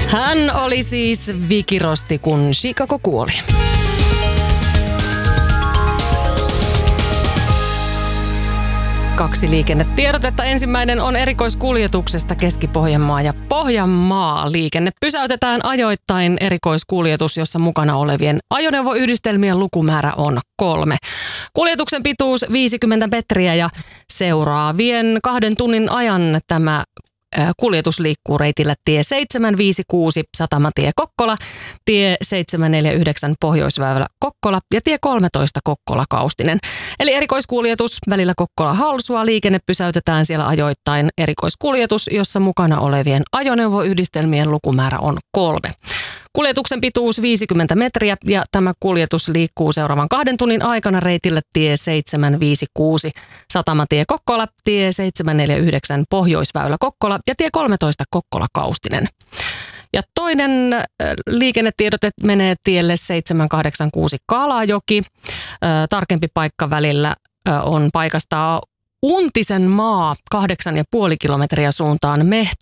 Hän oli siis Vicky Rosti, kun Chicago kuoli. Kaksi liikennetiedotetta. Ensimmäinen on erikoiskuljetuksesta Keski-Pohjanmaa ja Pohjanmaa. Liikenne pysäytetään ajoittain. Erikoiskuljetus, jossa mukana olevien ajoneuvoyhdistelmien lukumäärä on 3. Kuljetuksen pituus 50 metriä ja seuraavien 2 tunnin ajan tämä kuljetus liikkuu reitillä tie 756 Satamatie Kokkola, tie 749 Pohjoisväylä Kokkola ja tie 13 Kokkola Kaustinen. Eli erikoiskuljetus välillä Kokkola Halsua. Liikenne pysäytetään siellä ajoittain. Erikoiskuljetus, jossa mukana olevien ajoneuvoyhdistelmien lukumäärä on 3. Kuljetuksen pituus 50 metriä ja tämä kuljetus liikkuu seuraavan 2 tunnin aikana reitillä tie 756 Satamatie Kokkola, tie 749 Pohjoisväylä Kokkola ja tie 13 Kokkola Kaustinen. Ja toinen liikennetiedote menee tielle 786 Kalajoki. Tarkempi paikka välillä on paikasta Untisen maa 8,5 kilometriä suuntaan Mehtälä